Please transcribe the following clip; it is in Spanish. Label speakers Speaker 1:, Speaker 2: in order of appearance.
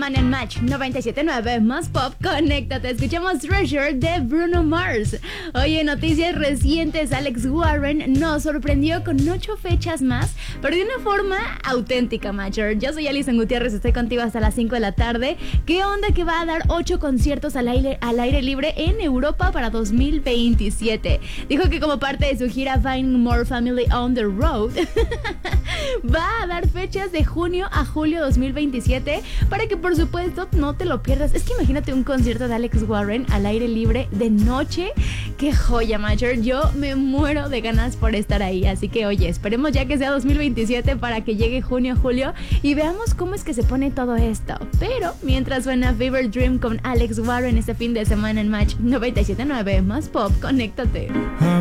Speaker 1: semana en Match 97.9 más pop, conéctate, escuchamos Treasure de Bruno Mars. Oye, noticias recientes, Alex Warren nos sorprendió con 8 fechas más, pero de una forma auténtica, Matcher. Yo soy Alison Gutiérrez, estoy contigo hasta las 5 de la tarde. ¿Qué onda que va a dar 8 conciertos al aire libre en Europa para 2027? Dijo que como parte de su gira Finding More Family on the Road, va a dar fechas de junio a julio 2027 para que por supuesto no te lo pierdas. Es que imagínate un concierto de Alex Warren al aire libre de noche. ¡Qué joya, Matcher! Yo me muero de ganas por estar ahí. Así que oye, esperemos ya que sea 2027 para que llegue junio, julio y veamos cómo es que se pone todo esto. Pero mientras suena Fever Dream con Alex Warren este fin de semana en Match 97.9 más pop, conéctate.